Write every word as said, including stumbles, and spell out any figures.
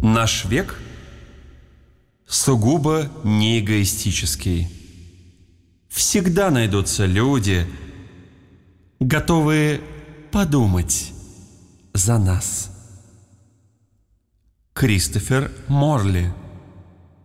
Наш век сугубо неэгоистический. Всегда найдутся люди, готовые подумать за нас. Кристофер Морли.